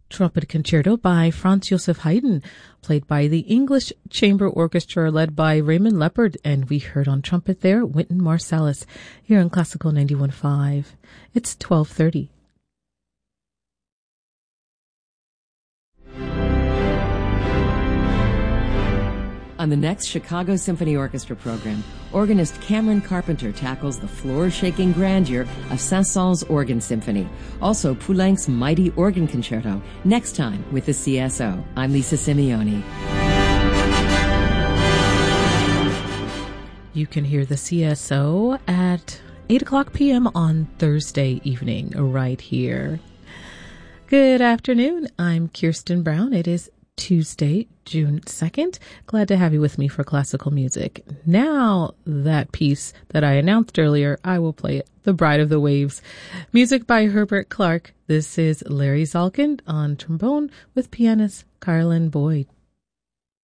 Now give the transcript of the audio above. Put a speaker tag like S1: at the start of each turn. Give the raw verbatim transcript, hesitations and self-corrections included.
S1: Trumpet Concerto by Franz Joseph Haydn, played by the English Chamber Orchestra led by Raymond Leppard, and we heard on trumpet there Wynton Marsalis here on Classical ninety-one point five. It's twelve thirty.
S2: On the next Chicago Symphony Orchestra program, organist Cameron Carpenter tackles the floor-shaking grandeur of Saint-Saëns Organ Symphony. Also, Poulenc's mighty organ concerto, next time with the C S O. I'm Lisa Simeoni.
S1: You can hear the C S O at eight o'clock p.m. on Thursday evening right here. Good afternoon. I'm Kirsten Brown. It is Tuesday, June second. Glad to have you with me for classical music. Now, that piece that I announced earlier, I will play it. The Bride of the Waves. Music by Herbert Clark. This is Larry Zalkind on trombone with pianist Carlin Boyd.